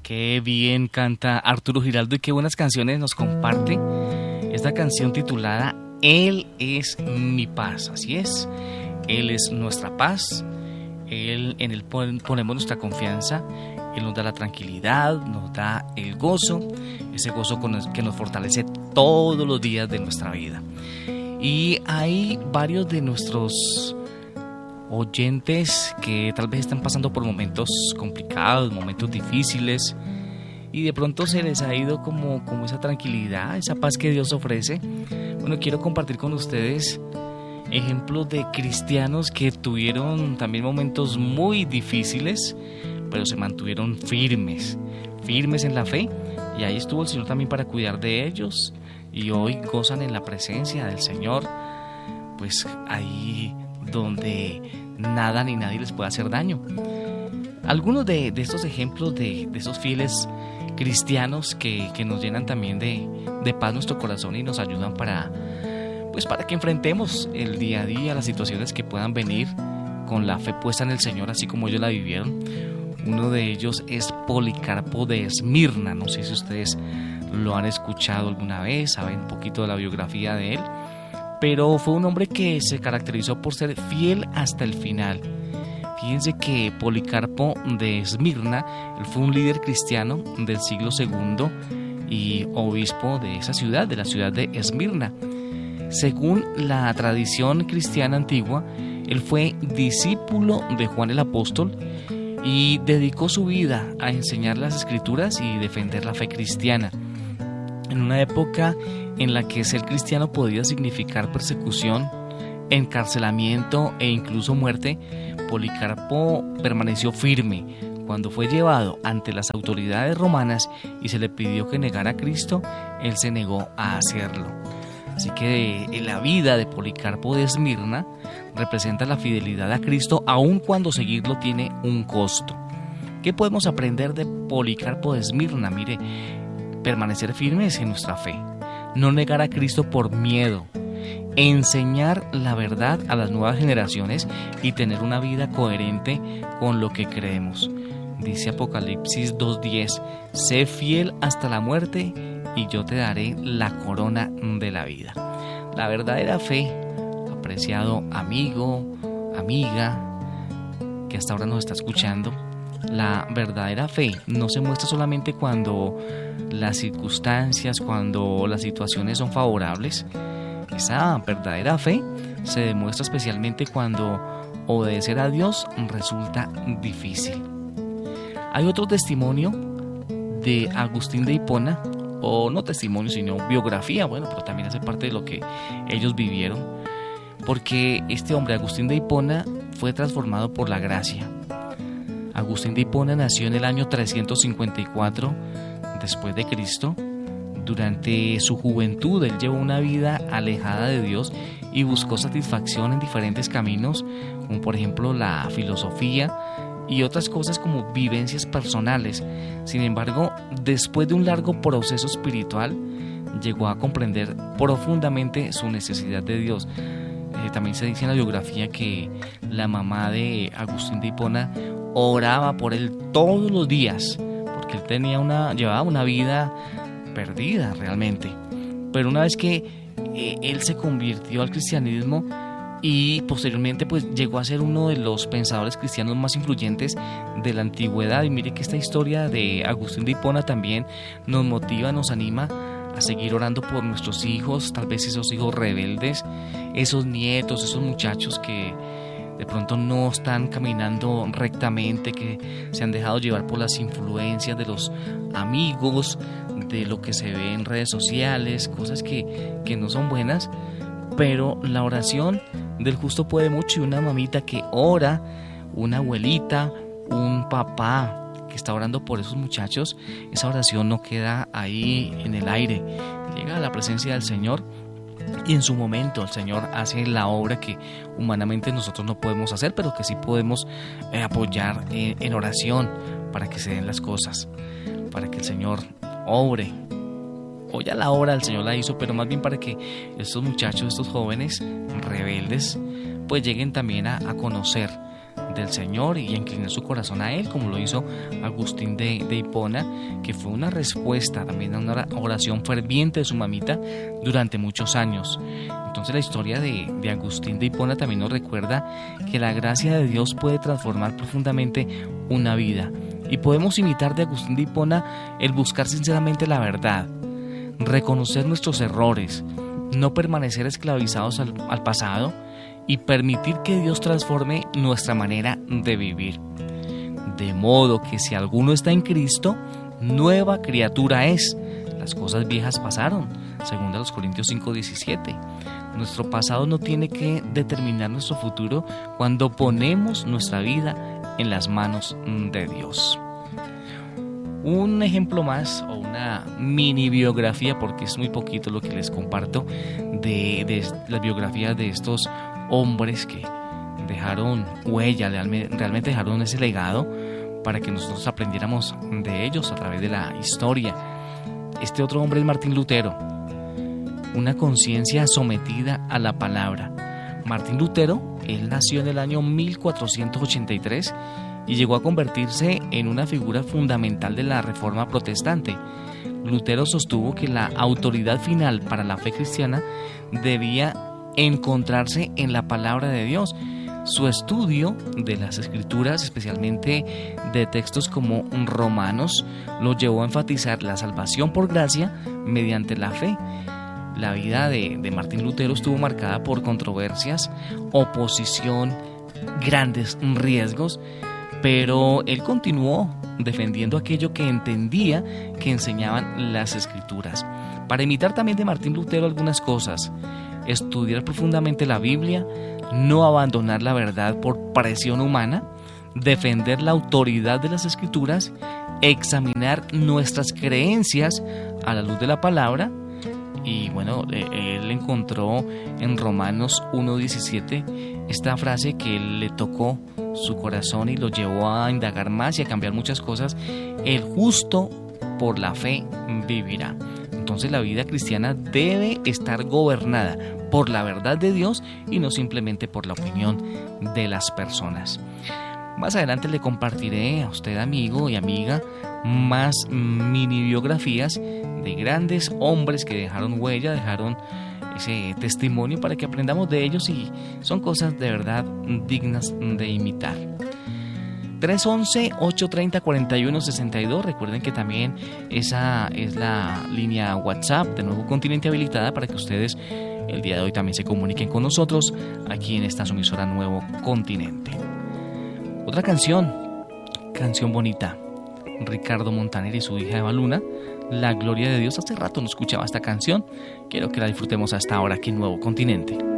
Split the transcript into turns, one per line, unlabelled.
Qué bien canta Arturo Giraldo y qué buenas canciones nos comparte. Esta canción titulada Él es mi paz, así es. Él es nuestra paz. En Él ponemos nuestra confianza. Él nos da la tranquilidad, nos da el gozo, ese gozo que nos fortalece todos los días de nuestra vida. Y hay varios de nuestros oyentes que tal vez están pasando por momentos complicados, momentos difíciles, y de pronto se les ha ido como esa tranquilidad, esa paz que Dios ofrece. Bueno, quiero compartir con ustedes ejemplos de cristianos que tuvieron también momentos muy difíciles, pero se mantuvieron firmes en la fe, y ahí estuvo el Señor también para cuidar de ellos, y hoy gozan en la presencia del Señor, pues ahí donde nada ni nadie les puede hacer daño. Algunos de estos ejemplos de esos fieles cristianos que nos llenan también de paz nuestro corazón y nos ayudan para que enfrentemos el día a día, las situaciones que puedan venir con la fe puesta en el Señor, así como ellos la vivieron. Uno de ellos es Policarpo de Esmirna. No sé si ustedes lo han escuchado alguna vez, saben un poquito de la biografía de él, pero fue un hombre que se caracterizó por ser fiel hasta el final. Fíjense que Policarpo de Esmirna, él fue un líder cristiano del siglo II y obispo de esa ciudad, de la ciudad de Esmirna. Según la tradición cristiana antigua, él fue discípulo de Juan el Apóstol y dedicó su vida a enseñar las Escrituras y defender la fe cristiana. En una época en la que ser cristiano podía significar persecución, encarcelamiento e incluso muerte, Policarpo permaneció firme. Cuando fue llevado ante las autoridades romanas y se le pidió que negara a Cristo, él se negó a hacerlo. Así que la vida de Policarpo de Esmirna representa la fidelidad a Cristo, aun cuando seguirlo tiene un costo. ¿Qué podemos aprender de Policarpo de Esmirna? Mire, permanecer firmes en nuestra fe, no negar a Cristo por miedo, enseñar la verdad a las nuevas generaciones y tener una vida coherente con lo que creemos. Dice Apocalipsis 2:10, sé fiel hasta la muerte y yo te daré la corona de la vida. La verdadera fe, apreciado amigo, amiga, que hasta ahora nos está escuchando, la verdadera fe no se muestra solamente cuando las circunstancias, cuando las situaciones son favorables. Esa verdadera fe se demuestra especialmente cuando obedecer a Dios resulta difícil. Hay otro testimonio de Agustín de Hipona, o no testimonio, sino biografía, bueno, pero también hace parte de lo que ellos vivieron, porque este hombre, Agustín de Hipona, fue transformado por la gracia. Agustín de Hipona nació en el año 354 después de Cristo. Durante su juventud él llevó una vida alejada de Dios y buscó satisfacción en diferentes caminos, como por ejemplo la filosofía y otras cosas como vivencias personales. Sin embargo, después de un largo proceso espiritual, llegó a comprender profundamente su necesidad de Dios. También se dice en la biografía que la mamá de Agustín de Hipona oraba por él todos los días, porque él llevaba una vida perdida realmente. Pero una vez que él se convirtió al cristianismo y posteriormente pues llegó a ser uno de los pensadores cristianos más influyentes de la antigüedad. Y mire que esta historia de Agustín de Hipona también nos motiva, nos anima a seguir orando por nuestros hijos, tal vez esos hijos rebeldes, esos nietos, esos muchachos que de pronto no están caminando rectamente, que se han dejado llevar por las influencias de los amigos, de lo que se ve en redes sociales, cosas que no son buenas. Pero la oración del justo puede mucho, y una mamita que ora, una abuelita, un papá que está orando por esos muchachos, esa oración no queda ahí en el aire, llega a la presencia del Señor y en su momento el Señor hace la obra que humanamente nosotros no podemos hacer, pero que sí podemos apoyar en oración para que se den las cosas, para que el Señor obre. O ya la obra el Señor la hizo, pero más bien para que estos muchachos, estos jóvenes rebeldes, pues lleguen también a conocer del Señor y a inclinar su corazón a Él, como lo hizo Agustín de Hipona, que fue una respuesta también a una oración ferviente de su mamita durante muchos años. Entonces la historia de Agustín de Hipona también nos recuerda que la gracia de Dios puede transformar profundamente una vida, y podemos imitar de Agustín de Hipona el buscar sinceramente la verdad, reconocer nuestros errores, no permanecer esclavizados al pasado y permitir que Dios transforme nuestra manera de vivir. De modo que si alguno está en Cristo, nueva criatura es. Las cosas viejas pasaron, según los Corintios 5:17. Nuestro pasado no tiene que determinar nuestro futuro cuando ponemos nuestra vida en las manos de Dios. Un ejemplo más, o una mini biografía, porque es muy poquito lo que les comparto de las biografías de estos hombres que dejaron huella, realmente dejaron ese legado para que nosotros aprendiéramos de ellos a través de la historia. Este otro hombre es Martín Lutero, una conciencia sometida a la palabra. Martín Lutero, él nació en el año 1483 y llegó a convertirse en una figura fundamental de la Reforma protestante. Lutero sostuvo que la autoridad final para la fe cristiana debía encontrarse en la palabra de Dios. Su estudio de las Escrituras, especialmente de textos como Romanos, lo llevó a enfatizar la salvación por gracia mediante la fe. La vida de Martín Lutero estuvo marcada por controversias, oposición, grandes riesgos, pero él continuó defendiendo aquello que entendía que enseñaban las Escrituras. Para imitar también de Martín Lutero algunas cosas: estudiar profundamente la Biblia, no abandonar la verdad por presión humana, defender la autoridad de las Escrituras, examinar nuestras creencias a la luz de la palabra. Y bueno, él encontró en Romanos 1:17 esta frase que le tocó su corazón y lo llevó a indagar más y a cambiar muchas cosas: el justo por la fe vivirá. Entonces la vida cristiana debe estar gobernada por la verdad de Dios y no simplemente por la opinión de las personas. Más adelante le compartiré a usted, amigo y amiga, más mini biografías de grandes hombres que dejaron huella, dejaron ese testimonio para que aprendamos de ellos, y son cosas de verdad dignas de imitar. 311-830-4162. Recuerden que también esa es la línea WhatsApp de Nuevo Continente habilitada para que ustedes el día de hoy también se comuniquen con nosotros aquí en esta su emisora Nuevo Continente. Otra canción bonita. Ricardo Montaner y su hija Eva Luna, La Gloria de Dios. Hace rato no escuchaba esta canción. Quiero que la disfrutemos hasta ahora aquí en Nuevo Continente.